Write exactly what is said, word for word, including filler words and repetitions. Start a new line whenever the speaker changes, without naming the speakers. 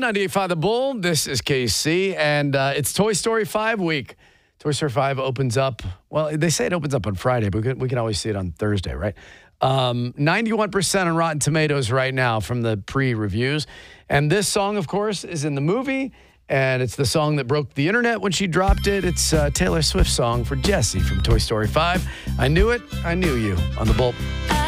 ninety-eight point five The Bull. This is K C, and uh, it's Toy Story five week. Toy Story five opens up, well, they say it opens up on Friday, but we can, we can always see it on Thursday, right? Um, ninety-one percent on Rotten Tomatoes right now from the pre-reviews. And this song, of course, is in the movie, and it's the song that broke the internet when she dropped it. It's uh, Taylor Swift's song for Jessie from Toy Story five. I Knew It, I Knew You on The Bull.